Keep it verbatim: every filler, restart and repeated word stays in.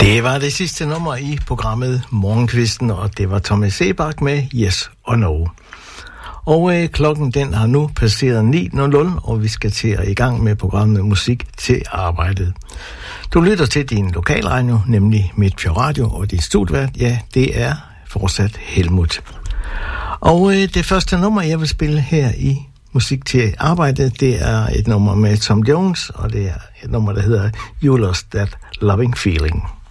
Det var det sidste nummer i programmet Morgenkvisten, og det var Thomas Sebak med Yes or No. Og øh, klokken den har nu passeret ni nul nul, og vi skal til at i gang med programmet Musik til Arbejdet. Du lytter til din lokalradio, nemlig Midtfjord Radio, og dit studievært, ja, det er fortsat Helmut. Og øh, det første nummer, jeg vil spille her i Musik til Arbejdet, det er et nummer med Tom Jones, og det er et nummer, der hedder You Lost That Loving Feeling.